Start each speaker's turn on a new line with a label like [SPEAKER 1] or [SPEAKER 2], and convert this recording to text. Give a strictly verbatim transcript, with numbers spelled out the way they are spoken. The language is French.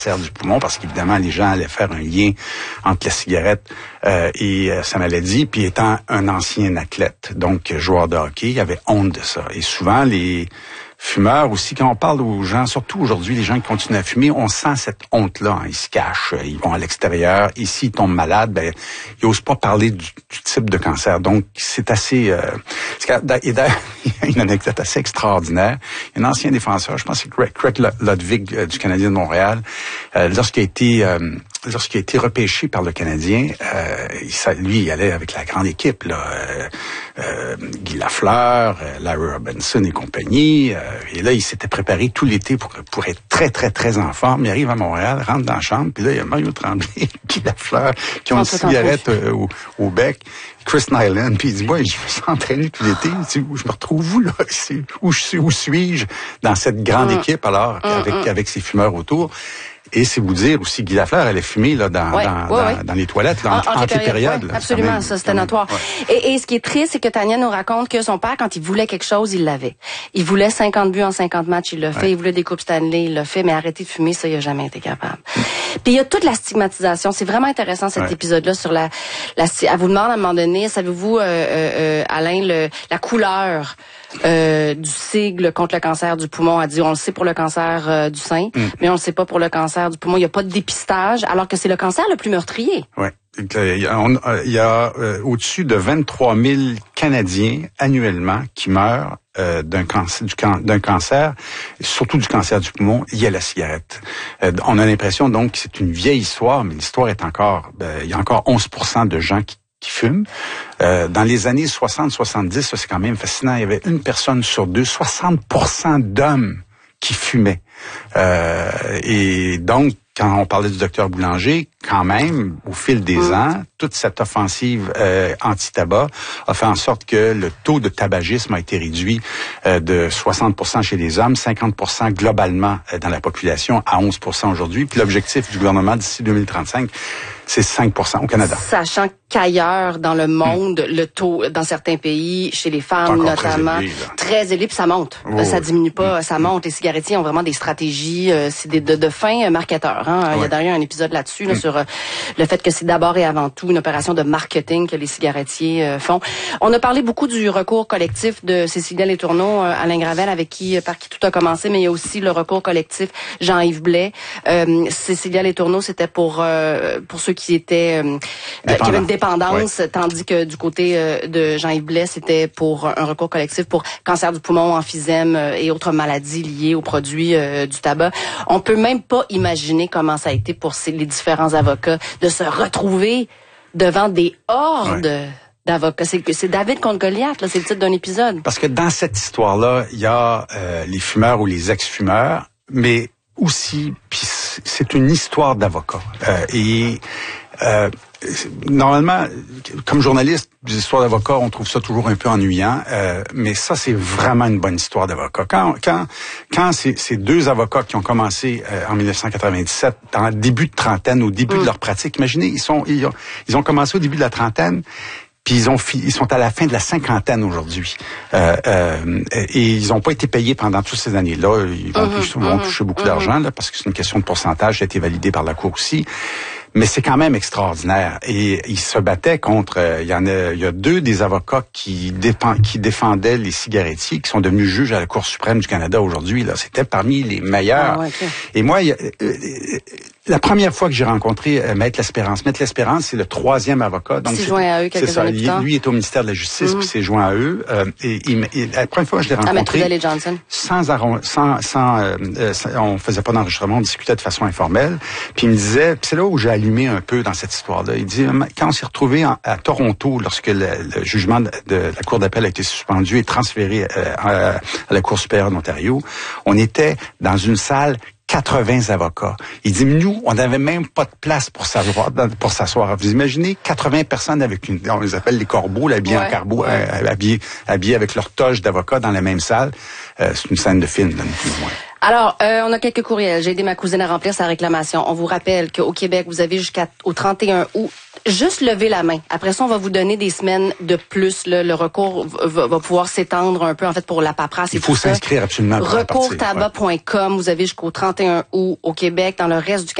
[SPEAKER 1] du poumon, parce qu'évidemment, les gens allaient faire un lien entre la cigarette euh, et euh, sa maladie, puis étant un ancien athlète, donc joueur de hockey, il avait honte de ça. Et souvent, les fumeurs aussi, quand on parle aux gens, surtout aujourd'hui, les gens qui continuent à fumer, on sent cette honte-là. Hein. Ils se cachent, ils vont à l'extérieur. Et s'ils tombent malades, ben, ils n'osent pas parler du, du type de cancer. Donc, c'est assez... Euh, et d'ailleurs, il y a une anecdote assez extraordinaire. Il y a un ancien défenseur, je pense que c'est Craig Ludwig euh, du Canadien de Montréal, euh, lorsqu'il a été... Euh, Lorsqu'il a été repêché par le Canadien, euh, il, lui, il allait avec la grande équipe, là, euh, euh, Guy Lafleur, euh, Larry Robinson et compagnie. Euh, et là, il s'était préparé tout l'été pour, pour être très, très, très en forme. Il arrive à Montréal, rentre dans la chambre, puis là, il y a Mario Tremblay, Guy Lafleur, qui ont une cigarette euh, au, au bec. Chris Nyland, puis il dit, moi, je me suis entraîné tout l'été. Je me retrouve où, là? Où, je suis, où suis-je dans cette grande mmh. équipe, alors, mmh, avec, mmh. avec ces fumeurs autour? Et c'est vous dire aussi, Guy Lafleur, elle est fumée là, dans,
[SPEAKER 2] ouais,
[SPEAKER 1] dans,
[SPEAKER 2] ouais,
[SPEAKER 1] dans,
[SPEAKER 2] ouais.
[SPEAKER 1] dans les toilettes, là, en, entre les périodes.
[SPEAKER 2] Ouais, absolument, même, ça, c'était notoire. Ouais. Et, et ce qui est triste, c'est que Tania nous raconte que son père, quand il voulait quelque chose, il l'avait. Il voulait cinquante buts en cinquante matchs, il l'a fait. Ouais. Il voulait des coupes Stanley, il l'a fait. Mais arrêter de fumer, ça, il a jamais été capable. Mm. Puis il y a toute la stigmatisation. C'est vraiment intéressant, cet ouais. épisode-là, sur la... la elle vous demande à un moment donné, savez-vous, euh, euh, Alain, le, la couleur... Euh, du sigle contre le cancer du poumon. A dit, on le sait pour le cancer euh, du sein, mm. mais on le sait pas pour le cancer du poumon. Il n'y a pas de dépistage, alors que c'est le cancer le plus meurtrier.
[SPEAKER 1] Oui. Il y a, on, il y a euh, au-dessus de vingt-trois mille Canadiens annuellement qui meurent euh, d'un cancer, du can, d'un cancer, surtout du cancer du poumon, lié à la cigarette. Euh, on a l'impression donc que c'est une vieille histoire, mais l'histoire est encore... Ben, il y a encore onze pour cent de gens qui qui fument. Euh, dans les années soixante soixante-dix, ça c'est quand même fascinant, il y avait une personne sur deux, soixante pour cent d'hommes qui fumaient. Euh, et donc, quand on parlait du docteur Boulanger, quand même, au fil des mmh. ans, toute cette offensive euh, anti-tabac a fait en sorte que le taux de tabagisme a été réduit euh, de soixante pour cent chez les hommes, cinquante pour cent globalement euh, dans la population, à onze pour cent aujourd'hui. Puis l'objectif du gouvernement d'ici deux mille trente-cinq, c'est cinq pour cent au Canada.
[SPEAKER 2] Sachant qu'ailleurs dans le monde, mmh. le taux, dans certains pays, chez les femmes notamment, très élevé, très élevé, puis ça monte. Oh, ça diminue pas, mmh. ça monte. Les cigarettiers ont vraiment des stratégies, euh, c'est des, de, de fins marketeurs. Hein. Ouais. Il y a d'ailleurs un épisode là-dessus, là, mmh. sur euh, le fait que c'est d'abord et avant tout une opération de marketing que les cigarettiers euh, font. On a parlé beaucoup du recours collectif de Cécilia Letourneau, euh, Alain Gravel, avec qui, par qui tout a commencé, mais il y a aussi le recours collectif Jean-Yves Blais. Euh, Cécilia Letourneau, c'était pour euh, pour ceux qui étaient euh, qui avaient une dépendance, ouais. tandis que du côté euh, de Jean-Yves Blais, c'était pour un recours collectif pour cancer du poumon, emphysème euh, et autres maladies liées aux produits euh, du tabac. On peut même pas imaginer comment ça a été pour ces, les différents avocats de se retrouver devant des hordes ouais. d'avocats. C'est, c'est David contre Goliath, là, c'est le titre d'un épisode.
[SPEAKER 1] Parce que dans cette histoire-là, il y a euh, les fumeurs ou les ex-fumeurs, mais aussi, puis c'est une histoire d'avocats. Euh, et euh, normalement, comme journaliste, des histoires d'avocats, on trouve ça toujours un peu ennuyant, euh, mais ça, c'est vraiment une bonne histoire d'avocat. Quand quand quand ces, ces deux avocats qui ont commencé euh, en dix-neuf cent quatre-vingt-dix-sept, dans le début de trentaine, au début mmh. de leur pratique, imaginez, ils sont ils ont, ils ont commencé au début de la trentaine, puis ils ont ils sont à la fin de la cinquantaine aujourd'hui. Euh, euh, et ils n'ont pas été payés pendant toutes ces années-là. Ils vont, mmh, vont mmh, toucher beaucoup mmh. d'argent, là, parce que c'est une question de pourcentage, ça a été validé par la Cour aussi. Mais c'est quand même extraordinaire. Et ils se battaient contre... Il euh, y en a, il y a deux des avocats qui, dépend, qui défendaient les cigarettiers, qui sont devenus juges à la Cour suprême du Canada aujourd'hui. Là, c'était parmi les meilleurs. Ah, ouais, okay. Et moi, il y a, euh, la première fois que j'ai rencontré euh, Maître L'Espérance, Maître L'Espérance, c'est le troisième avocat. Donc,
[SPEAKER 2] c'est joint à eux quelques
[SPEAKER 1] c'est ça,
[SPEAKER 2] années plus tard.
[SPEAKER 1] Lui est au ministère de la Justice, mmh. puis c'est joint à eux. Euh, et, et, et la première fois que je l'ai rencontré,
[SPEAKER 2] ah, Johnson.
[SPEAKER 1] sans, sans, sans, euh, sans, on faisait pas d'enregistrement, on discutait de façon informelle. Puis il me disait, puis c'est là où j'ai allumé un peu dans cette histoire-là. Il dit, quand on s'est retrouvé en, à Toronto, lorsque le, le jugement de, de la Cour d'appel a été suspendu et transféré euh, à, à la Cour supérieure d'Ontario, on était dans une salle quatre-vingts avocats. Il dit, nous, on n'avait même pas de place pour s'asseoir. Pour s'asseoir. Vous imaginez quatre-vingts personnes avec une, on les appelle les corbeaux, là, habillés ouais, en carbo, ouais. euh, habillés, habillés avec leur toge d'avocats dans la même salle. Euh, c'est une scène de film, dans le plus ou moins.
[SPEAKER 2] Alors, euh, on a quelques courriels. J'ai aidé ma cousine à remplir sa réclamation. On vous rappelle qu'au Québec, vous avez jusqu'au trente et un août. Juste lever la main. Après ça, on va vous donner des semaines de plus. Là. Le recours va, va pouvoir s'étendre un peu, en fait, pour la paperasse et
[SPEAKER 1] Il faut s'inscrire absolument.
[SPEAKER 2] recours tabac point com. Vous avez jusqu'au trente et un août au Québec. Dans le reste du